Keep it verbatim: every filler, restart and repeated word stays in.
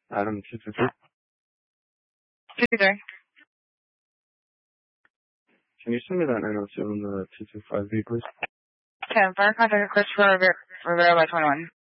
Adam two two three. two two three. Can you send me that nine oh two on the two two five V, please? ten, fire contact Christopher Rivera by twenty-one.